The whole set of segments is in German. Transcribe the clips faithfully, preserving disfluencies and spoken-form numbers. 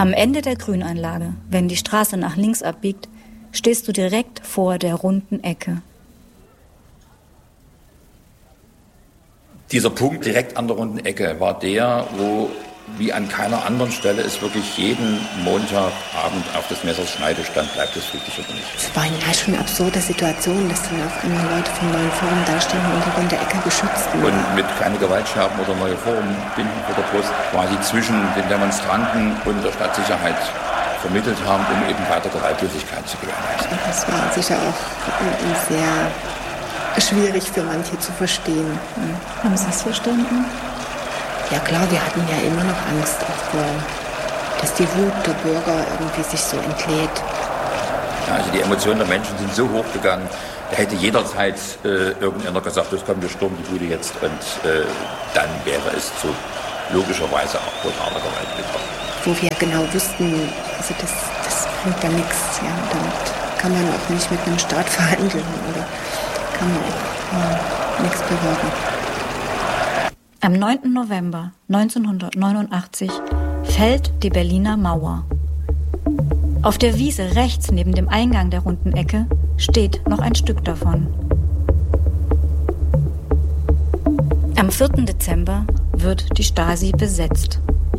Am Ende der Grünanlage, wenn die Straße nach links abbiegt, stehst du direkt vor der runden Ecke. Dieser Punkt direkt an der runden Ecke war der, wo wie an keiner anderen Stelle es wirklich jeden Montagabend auf des Messers Schneide stand, bleibt es friedlich oder nicht. Es waren ja schon absurde Situationen, dass dann auf einmal Leute vom Neuen Forum dastehen und die runde Ecke geschützt wurden. Und mit keine Gewaltscherben oder Neue Forum binden vor der Brust quasi zwischen den Demonstranten und der Stadtsicherheit vermittelt haben, um eben weiter Gewaltlosigkeit zu gewährleisten. Das war sicher auch sehr schwierig für manche zu verstehen. Haben Sie es verstanden? Ja klar, wir hatten ja immer noch Angst, auch, dass die Wut der Bürger irgendwie sich so entlädt. Ja, also die Emotionen der Menschen sind so hochgegangen, da hätte jederzeit äh, irgendeiner gesagt, das kommt, wir stürmen die Bude jetzt und äh, dann wäre es zu logischerweise auch brutaler Gewalt gekommen. Wo wir genau wussten, also das, das bringt ja nichts, ja, damit kann man auch nicht mit einem Staat verhandeln oder kann man auch ja, nichts bewirken. Am neunten November neunzehnhundertneunundachtzig fällt die Berliner Mauer. Auf der Wiese rechts neben dem Eingang der runden Ecke steht noch ein Stück davon. Am vierten Dezember wird die Stasi besetzt.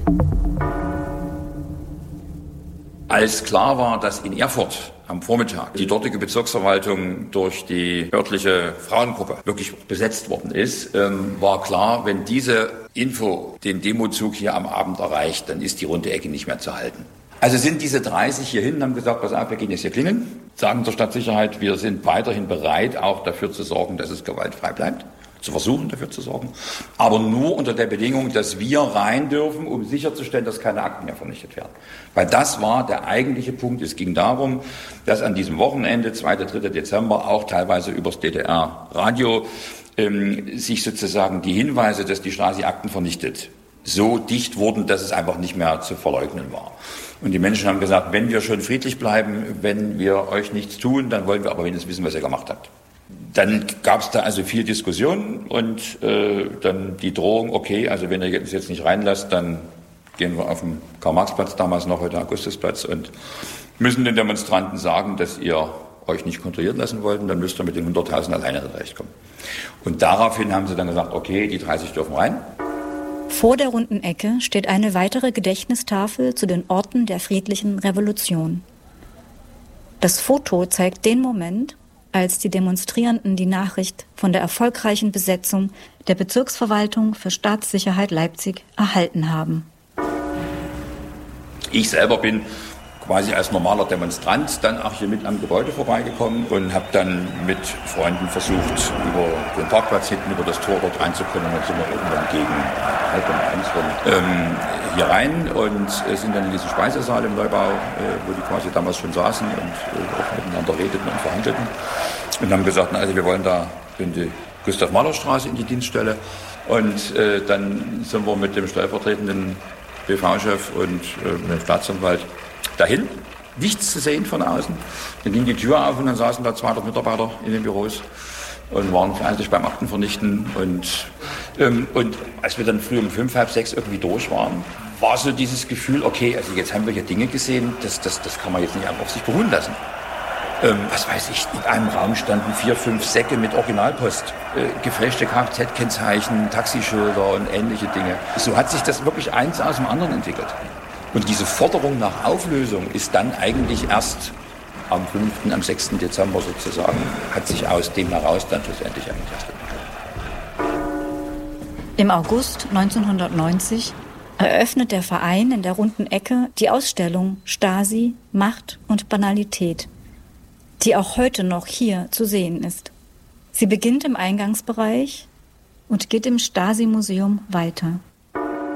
Als klar war, dass in Erfurt am Vormittag die dortige Bezirksverwaltung durch die örtliche Frauengruppe wirklich besetzt worden ist, ähm, war klar, wenn diese Info den Demozug hier am Abend erreicht, dann ist die runde Ecke nicht mehr zu halten. Also sind diese dreißig hierhin und haben gesagt, pass auf, wir gehen jetzt hier klingeln, sagen zur Stadtsicherheit, wir sind weiterhin bereit, auch dafür zu sorgen, dass es gewaltfrei bleibt. Zu versuchen, dafür zu sorgen, aber nur unter der Bedingung, dass wir rein dürfen, um sicherzustellen, dass keine Akten mehr vernichtet werden. Weil das war der eigentliche Punkt. Es ging darum, dass an diesem Wochenende, zweiten, dritten Dezember, auch teilweise übers D D R-Radio, ähm, sich sozusagen die Hinweise, dass die Stasi Akten vernichtet, so dicht wurden, dass es einfach nicht mehr zu verleugnen war. Und die Menschen haben gesagt, wenn wir schon friedlich bleiben, wenn wir euch nichts tun, dann wollen wir aber wenigstens wissen, was ihr gemacht habt. Dann gab es da also viel Diskussion und äh, dann die Drohung, okay, also wenn ihr uns jetzt nicht reinlasst, dann gehen wir auf den Karl-Marx-Platz, damals noch heute Augustusplatz, und müssen den Demonstranten sagen, dass ihr euch nicht kontrollieren lassen wollt, und dann müsst ihr mit den hunderttausend alleine zurechtkommen. Und daraufhin haben sie dann gesagt, okay, die dreißig dürfen rein. Vor der runden Ecke steht eine weitere Gedächtnistafel zu den Orten der friedlichen Revolution. Das Foto zeigt den Moment, als die Demonstrierenden die Nachricht von der erfolgreichen Besetzung der Bezirksverwaltung für Staatssicherheit Leipzig erhalten haben. Ich selber bin quasi als normaler Demonstrant dann auch hier mit am Gebäude vorbeigekommen und habe dann mit Freunden versucht, über den Parkplatz hinten, über das Tor dort reinzukommen. Und dann sind wir irgendwann gegen halb um eins ähm, hier rein und äh, sind dann in diesen Speisesaal im Neubau, äh, wo die quasi damals schon saßen und äh, auch miteinander redeten und verhandelten. Und haben gesagt, na, also wir wollen da in die Gustav-Mahler-Straße in die Dienststelle. Und äh, dann sind wir mit dem stellvertretenden B V-Chef und äh, dem Staatsanwalt dahin, nichts zu sehen von außen. Dann ging die Tür auf und dann saßen da zweihundert Mitarbeiter in den Büros und waren fleißig beim Aktenvernichten. Und, ähm, und als wir dann früh um fünf, halb sechs irgendwie durch waren, war so dieses Gefühl, okay, also jetzt haben wir hier Dinge gesehen, das, das, das kann man jetzt nicht einfach auf sich beruhen lassen. Ähm, was weiß ich, in einem Raum standen vier, fünf Säcke mit Originalpost, äh, gefälschte Kfz-Kennzeichen, Taxischilder und ähnliche Dinge. So hat sich das wirklich eins aus dem anderen entwickelt. Und diese Forderung nach Auflösung ist dann eigentlich erst am fünften, am sechsten Dezember sozusagen, hat sich aus dem heraus dann schlussendlich eigentlich erst entwickelt. Im August neunzehnhundertneunzig eröffnet der Verein in der runden Ecke die Ausstellung Stasi, Macht und Banalität, die auch heute noch hier zu sehen ist. Sie beginnt im Eingangsbereich und geht im Stasi-Museum weiter.